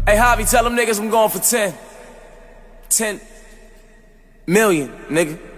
Hey, Javi, tell them niggas I'm going for 10 million, nigga.